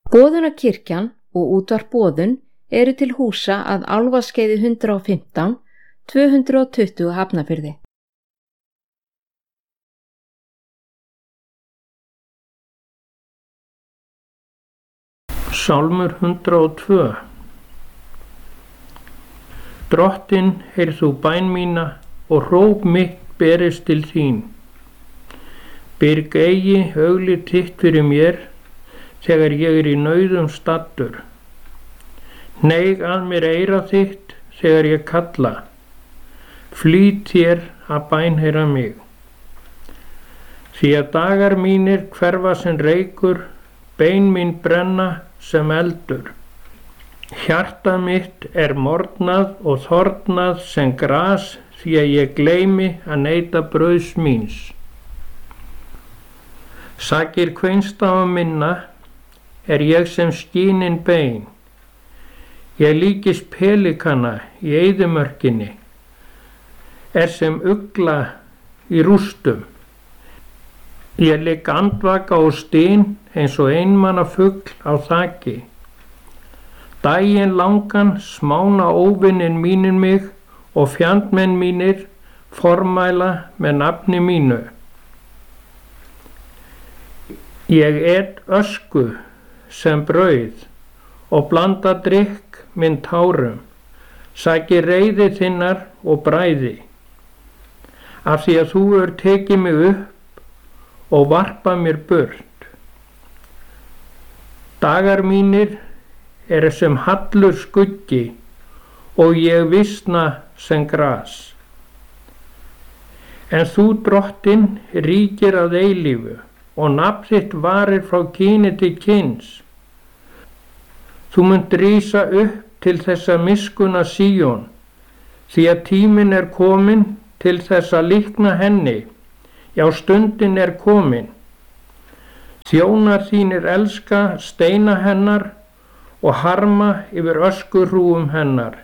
Boðunarkirkjan og útvarp Boðun eru til húsa að Álfaskeiði 115, 220 Hafnarfirði. Sálmur 102. Drottinn, heyrð þú bæn mína og hróp mitt berist til þín. Byrg eigi auglið þitt fyrir mér þegar ég er í nauðum staddur. Hneig að mér eyra þitt þegar ég kalla. Flýt þér að bænheyra mig. Því að dagar mínir hverfa sem reykur, bein mín brenna sem eldur. Hjarta mitt er morgnað og þornað sem gras því að ég gleymi að neyta brauðs míns. Sakir kveinstafa minna er ég sem skínin bein. Ég líkist pelikana í eyðimörkinni, er sem ugla í rústum. Ég ligg andvaka og styn eins og einmanna fugl á þaki. Daginn langan smána óvinnin mínir mig og fjandmenn mínir formæla með nafni mínu. Ég et ösku sem brauð og blanda drykk minn tárum, saki reiði þinnar og bræði. Af því að þú tekið mig upp og varpa mér burt. Dagar mínir eru sem hallur skuggi og ég visna sem gras. En þú, Drottinn, ríkir að eilífu og nafn þitt varir frá kyni til kyns. Þú munt rísa upp til þessa miskuna Síón, því að tíminn er kominn til þess að líkna henni, já stundin er komin. Þjónar þínir elska steina hennar og harma yfir öskurhrúum hennar.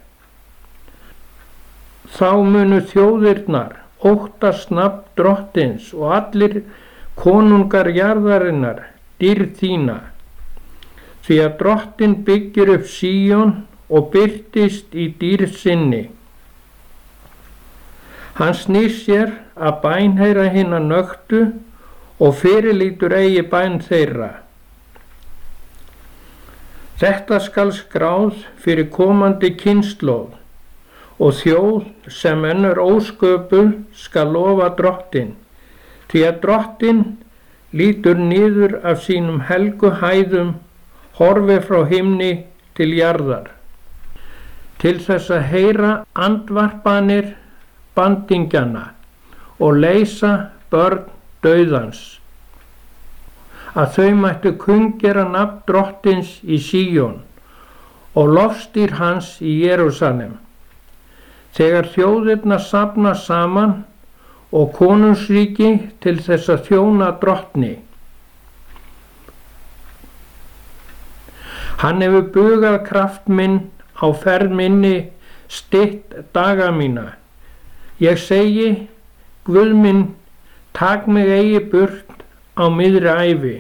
Þá munu þjóðirnar óttast nafn Drottins og allir konungar jarðarinnar dýrð þína. Því að Drottinn byggir upp Síón og birtist í dýrð sinni. Hann snýr sér að bænheyra hinna nöktu og fyrirlítur eigi bæn þeirra. Þetta skal skráð fyrir komandi kynslóð og þjóð sem enn er ósköpuð skal lofa Drottinn. Því að Drottinn lítur niður af sínum helgu hæðum, horfi frá himni til jarðar. Til þess að heyra andvarpanir bandingjana og leysa börn dauðans. Að þau mættu kunngera nafn Drottins í Síón og lofstýr hans í Jerúsalem. Þegar þjóðirnar safna saman og konungsríki til þess að þjóna Drottni. Hann hefur bugað kraft minn á ferð minni, stytt daga mína. Ég segi, Guð minn, tak mig eigi burt á miðri ævi.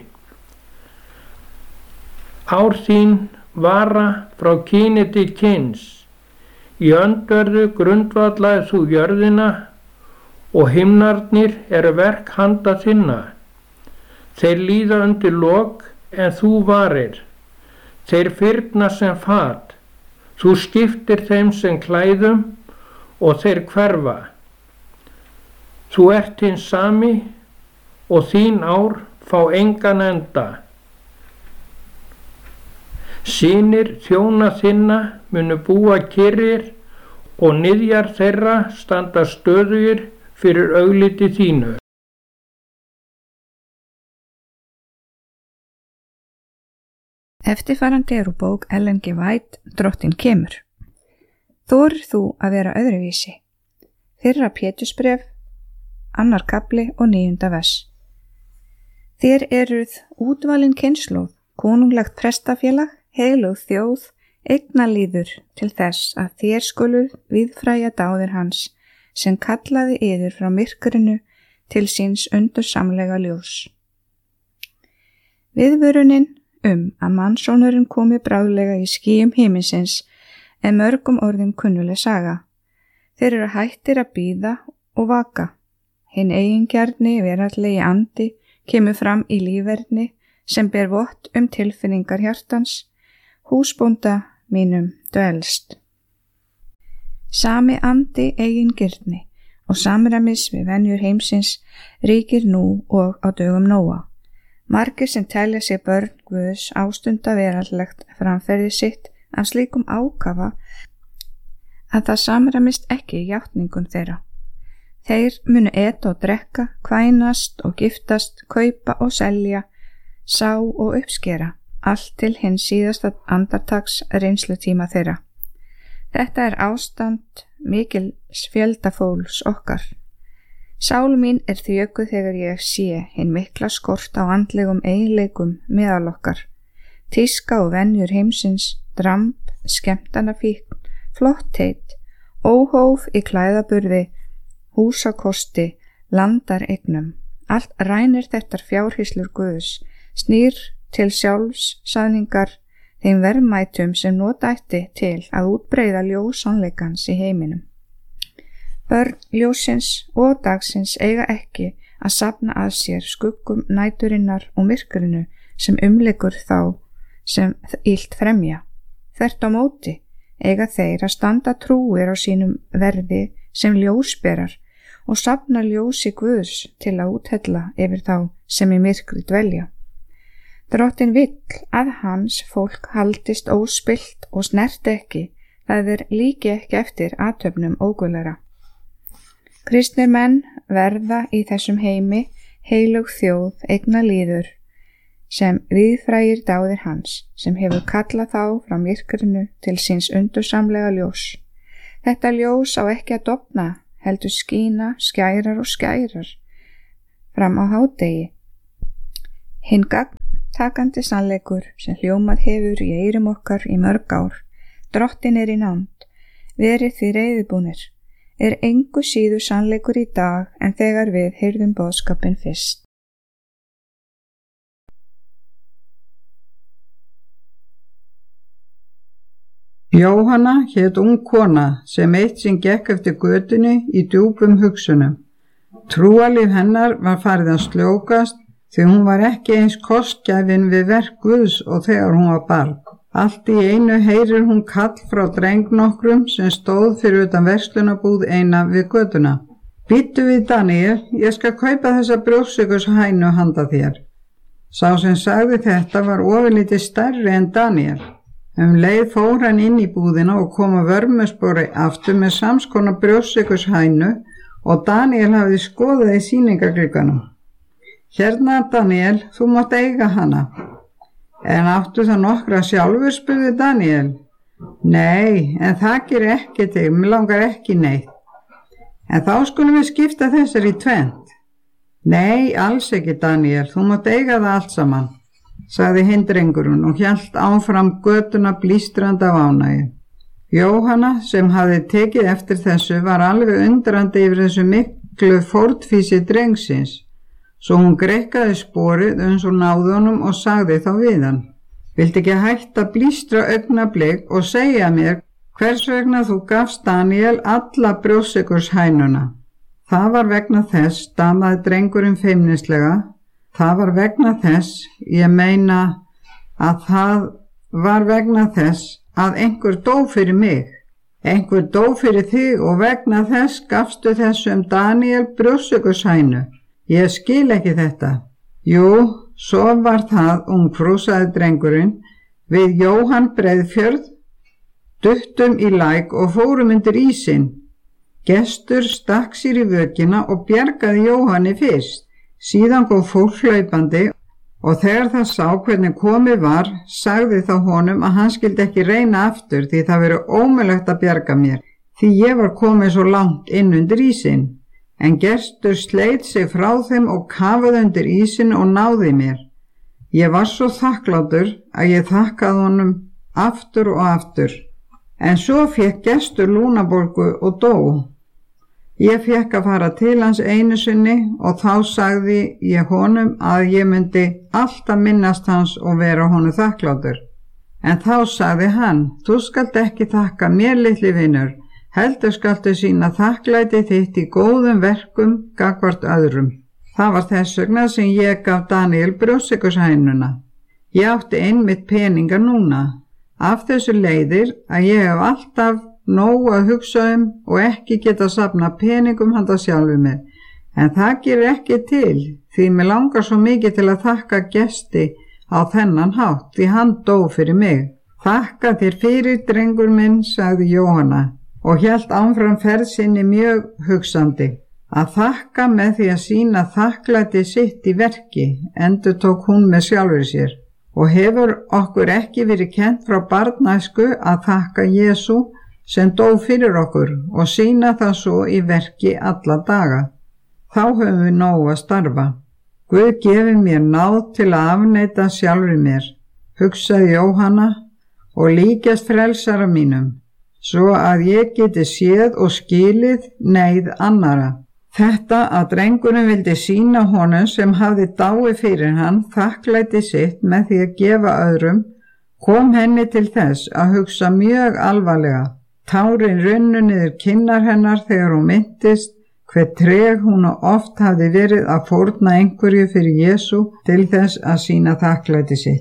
Ár þín vara frá kyni til kyns. Í öndverðu grundvallaði þú jörðina og himnarnir eru verk handa þinna. Þeir líða undir lok en þú varir. Þeir fyrna sem fat. Þú skiptir þeim sem klæðum og þeir hverfa. Þú ert hinn sami og þín ár fá engan enda. Synir þjóna þinna munu búa kyrrir og niðjar þeirra standa stöðugir fyrir augliti þínu. Eftirfarandi úr bók Ellen G. White, Drottinn kemur. Þorir þú að vera öðruvísi? Fyrra Pétursbréf, 2. kafli og 9. vers. Þér eruð útvalin kynslóð, konunglegt prestafélag, heilög þjóð, eignalíður til þess að þér skuluð víðfræja dáðir hans, sem kallaði yður frá myrkrinu til síns undursamlega ljós. Viðvörunin að mannsónurinn komi bráðlega í skýjum himinsins en mörgum orðin kunnuleg saga. Þeir eru hættir að bíða og vaka. Hinn eigingjarni veraldlegi andi kemur fram í lífverðni sem ber vott tilfinningar hjartans, húsbónda mínum dvelst. Sami andi eigingirni og samræmis við venjur heimsins ríkir nú og á dögum Nóa. Margir sem telja sig börn Guðs ástunda veraldlegt framferði sitt af slíkum ákafa að það samræmist ekki í játningum þeirra. Þeir munu eta og drekka, kvænast og giftast, kaupa og selja, sá og uppskera, allt til hins síðasta andartaks reynslutíma þeirra. Þetta er ástand mikils fjöldafólks okkar. Sál mín er þjökuð þegar ég sé hinn mikla skort á andlegum eiginleikum meðal okkar. Tíska og venjur heimsins, dramb, skemmtanafíkn, flottheit, óhóf í klæðaburði, húsakosti, landareignum. Allt rænir þetta fjárhýslur Guðs, snýr til sjálfsæðningar þeim verðmætum sem nota ætti til að útbreiða ljós sannleikans í heiminum. Börn ljósins og dagsins eiga ekki að safna að sér skuggum næturinnar og myrkrinu sem umlykur þá sem illt fremja. Þvert á móti eiga þeir að standa trúir á sínum verði sem ljósberar og safna ljósi Guðs til að úthella yfir þá sem í myrkri dvelja. Drottinn vill að hans fólk haldist óspillt og snert ekki, það líki ekki eftir athöfnum óguðlegra. Kristnir menn verða í þessum heimi heilug þjóð eigna líður sem viðfrægir dáðir hans sem hefur kallað þá frá myrkrinu til síns undursamlega ljós. Þetta ljós á ekki að dofna, heldur skína, skærar og skærar fram á hádegi. Hinn gagntakandi sannleikur sem hljómað hefur í eyrum okkar í mörg ár, Drottinn er í nánd, verið því reiðubúnir, er engu síður sannleikur í dag en þegar við heyrðum boðskapinn fyrst. Jóhanna hét ung kona sem eitt sinn gekk eftir götunni í djúpum hugsunum. Trúarlíf hennar var farið að sljókast því hún var ekki eins kostgæfin við verk Guðs og þegar hún var barn. Allt í einu heyrir hún kall frá dreng nokkrum sem stóð fyrir utan verslunarbúð eina við götuna. Bíddu við Daniel, ég skal kaupa þessa brjóstsykurshænu handa þér. Sá sem sagði þetta var ofurlítið stærri en Daniel. Leið fór hann inn í búðina og kom að vörmuspori aftur með samskonar brjóstsykurshænu og Daniel hafði skoðað í sýningaglugganum. Hérna Daniel, þú mátt eiga hana. En áttu það nokkra sjálfur, spurði Daniel. Nei, en það gerir ekki til, mér langar ekki neitt. En þá skulum við skipta þessar í tvennt. Nei, alls ekki Daniel, þú mátt eiga það allt saman, sagði hinn drengurinn og hélt áfram götuna blístrandi af ánægju. Jóhanna, sem hafði tekið eftir þessu, var alveg undrandi yfir þessu miklu fórnfýsi drengsins. Svo hún greikkaði sporið eins og náði honum og sagði þá við hann. Viltu ekki hætta blístra augnablik og segja mér hvers vegna þú gafst Daniel alla brjóstsykurshænuna? Það var vegna þess, stamaði drengurinn feimnislega, það var vegna þess, ég meina að það var vegna þess að einhver dó fyrir mig. Einhver dó fyrir þig og vegna þess gafstu þessum Daniel brjóstsykurshænu. Ég skil ekki þetta. Jú, svo var það, ungfrú, sagði drengurinn, við Jóhann Breiðfjörð, duttum í læk og fórum undir ísinn. Gestur stakk sér í vökina og bjargaði Jóhanni fyrst. Síðan kom fólk hlaupandi og þegar það sá hvernig komið var, sagði þá honum að hann skildi ekki reyna aftur því það verið ómögulegt að bjarga mér, því ég var komið svo langt inn undir ísinn. En Gestur sleit sig frá þeim og kafaði undir ísinn og náði mér. Ég var svo þakklátur að ég þakkaði honum aftur og aftur. En svo fékk Gestur lúnabólgu og dó. Ég fékk að fara til hans einu sinni og þá sagði ég honum að ég myndi alltaf minnast hans og vera honum þakklátur. En þá sagði hann, þú skalt ekki þakka mér, litli vinur, heldur skaltu sýna þakklæti þitt í góðum verkum gagnvart öðrum. Það var þess vegna sem ég gaf Daniel brjóstsykurshænuna. Ég átti einmitt peninga núna. Af þessu leiðir að ég hef alltaf nóg að hugsa og ekki geta safna peningum handa sjálfu mér. En það gerir ekki til, því mig langar svo mikið til að þakka gesti á þennan hátt, því hann dó fyrir mig. Þakka þér fyrir, drengur minn, sagði Jóhanna og hélt áfram ferð sinni mjög hugsandi. Að þakka með því að sýna þakklæti sitt í verki, endurtók hún með sjálfri sér. Og hefur okkur ekki verið kennt frá barnæsku að þakka Jesú sem dó fyrir okkur og sýna það svo í verki alla daga. Þá höfum við nóg að starfa. Guð gefi mér náð til að afneita sjálfri mér, hugsaði Jóhanna, og líkjast frelsara mínum, svo að ég geti séð og skilið neyð annara. Þetta að drengurinn vildi sýna honum sem hafði dáið fyrir hann þakklæti sitt með því að gefa öðrum, kom henni til þess að hugsa mjög alvarlega. Tárin runnu niður kinnar hennar þegar hún minntist hve treg hún oft hafði verið að fórna einhverju fyrir Jesú til þess að sýna þakklæti sitt.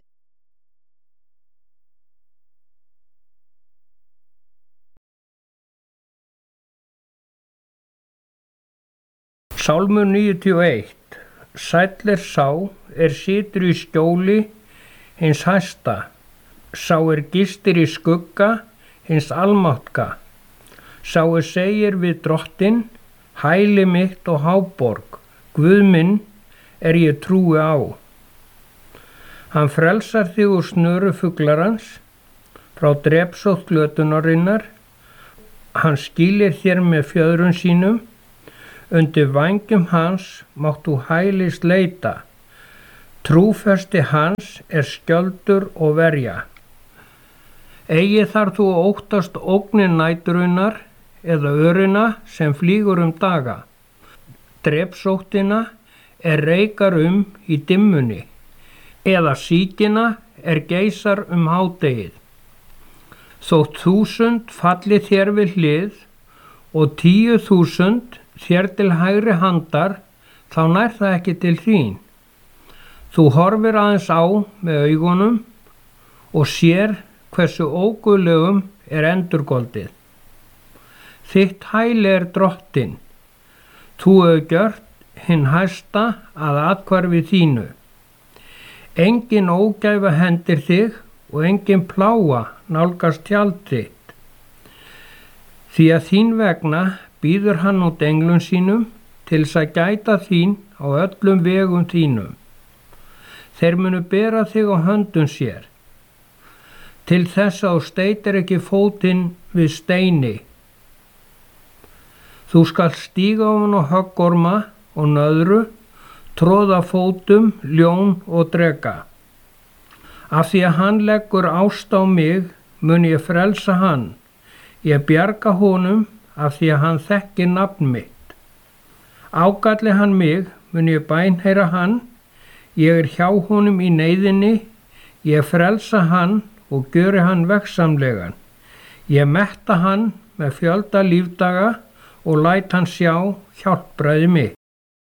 Sálmur 91. Sæll sá situr í skjóli hins hæsta, sá gistir í skugga hins almáttuga, sá segir við Drottinn, hæli mitt og háborg, Guð minn ég trúi á. Hann frelsar þig úr snöru fuglarans, frá drepsótt glötunarinnar, hann skýlir þér með fjöðrum sínum, undir vængjum hans mátt þú hælis leita, trúfesti hans skjöldur og verja. Eigi þar þú óttast ógnir næturinnar eða örina sem flýgur daga. Drepsóttina reikar í dimmunni, eða síkina geisar hádegið. Þótt 1000 falli þér við hlið og 10.000 þér til hægri handar, þá nær það ekki til þín. Þú horfir aðeins á með augunum og sér hversu óguðlegum endurgoldið. Þitt hæli Drottinn, þú hefur gjört hinn hæsta að athvarfi þínu. Engin ógæfa hendir þig og engin plága nálgast tjald þitt. Því að þín vegna býður hann út englum sínum til þess að gæta þín á öllum vegum þínum. Þeir munu bera þig á höndum sér, til þess að þú steytir ekki fótinn við steini. Þú skalt stíga ofan á höggorma og nöðru, troða fótum, ljón og dreka. Af því að hann leggur ást á mig, mun ég frelsa hann. Ég bjarga honum af því að hann þekkir nafn mitt. Ágalli hann mig, mun ég bænheyra hann. Ég hjá honum í neyðinni, ég frelsa hann og gjöri hann veggsamlegan. Ég metta hann með fjölda lífdaga og læt hann sjá hjálpræði mitt.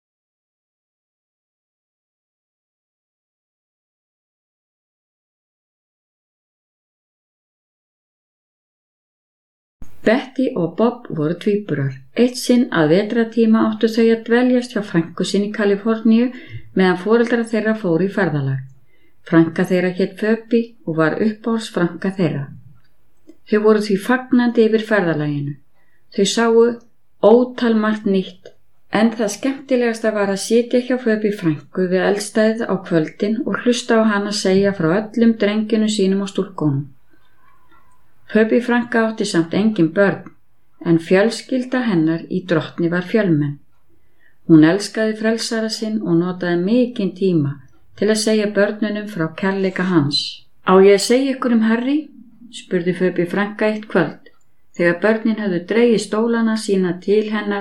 Betty og Bob voru tvíburar. Eitt sinn að vetratíma áttu þau að dveljast hjá frænku sinni í Kaliforníu meðan foreldrar þeirra fóru í ferðalag. Frænka þeirra hét Phoebe og var uppáhalds frænka þeirra. Þau voru því fagnandi yfir ferðalaginu. Þau sáu ótal margt nýtt, en það skemmtilegasta var að sitja hjá Phoebe frænku við eldstæðið á kvöldin og hlusta á hana segja frá öllum drengjunum sínum og stúlkunum. Phoebe frænka átti samt engin börn, en fjölskylda hennar í Drottni var fjölmenn. Hún elskaði frelsara sinn og notaði mikinn tíma til að segja börnunum frá kærleika hans. Á ég að segja ykkur Harry? Spurði Phoebe frænka eitt kvöld, þegar börnin höfðu dregið stólana sína til hennar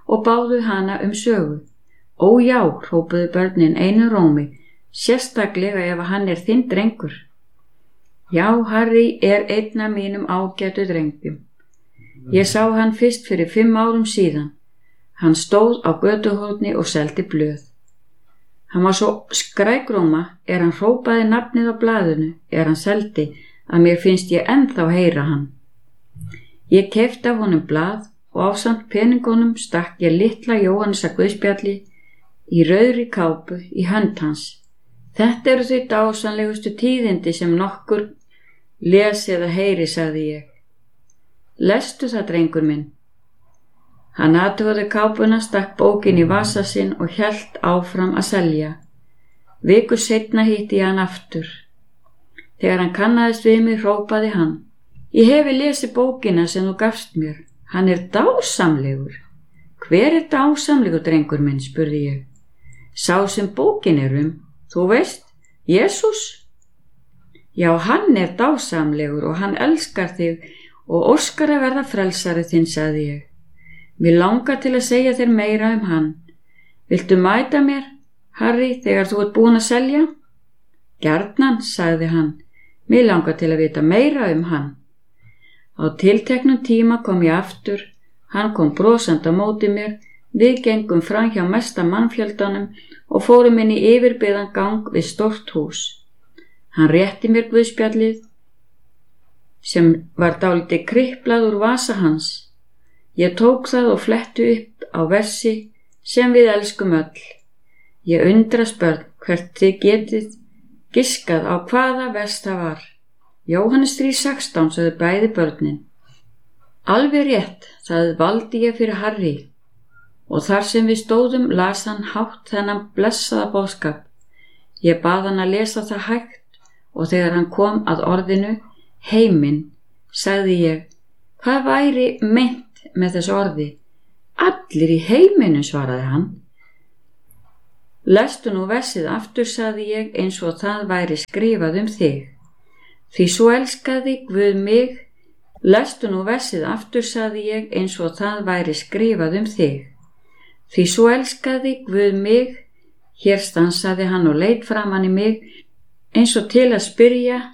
og báðu hana sögu. Ó já, hrópuðu börnin einu rómi, sérstaklega ef hann þinn drengur. Já, Harry einn af mínum ágætu drengjum. Ég sá hann fyrst fyrir 5 árum síðan. Hann stóð á götuhorni og seldi blöð. Hann var svo skrækróma hann hrópaði nafnið á blaðinu hann seldi að mér finnst ég ennþá heyra hann. Ég keypti af honum blað og ásamt peningunum stakk ég litla Jóhannesar guðspjalli í rauðri kápu í hönd hans. Þetta eru þau dásamlegustu tíðindi sem nokkur les eða heyri, sagði ég. Lestu það, drengur minn. Hann athugaði kápuna, stakk bókin í vasa sinn og hélt áfram að selja. Viku seinna hitti ég hann aftur. Þegar hann kannaðist við mig hrópaði hann: Ég hefi lesið bókina sem þú gafst mér. Hann dásamlegur. Hver dásamlegur, drengur minn, spurði ég. Sá sem bókin þú veist, Jesús. Já, hann dásamlegur og hann elskar þig og óskar að verða frelsari þinn, sagði ég. Mér langar til að segja þér meira hann. Viltu mæta mér, Harry, þegar þú ert búin að selja? Gjarnan, sagði hann. Mér langar til að vita meira hann. Á tilteknum tíma kom ég aftur. Hann kom brosandi á móti mér. Við gengum fram hjá mesta mannfjöldanum og fórum inn í yfirbyggðan gang við stórt hús. Hann rétti mér guðspjallið sem var dálítið kriplað úr vasa hans. Ég tók það og fletti upp á versi sem við elskum öll. Ég undrast börn hvert þið getið giskað á hvaða vers það var. Jóhannes 3:16, sagði bæði börnin. Alveg rétt, það valdi ég fyrir Harry. Og þar sem við stóðum las hann hátt þennan blessaða boðskap. Ég bað hann að lesa það hægt og þegar hann kom að orðinu heiminn, sagði ég: Hvað væri meint með þessu orði? Allir í heiminum, svaraði hann. Lestu nú versið aftur, sagði ég, eins og það væri skrifað þig. Því svo elskaði Guð mig. Lestu nú versið aftur, sagði ég, eins og það væri skrifað þig. Því svo elskaði Guð mig. Hér stansaði hann og leit framan í mig eins og til að spyrja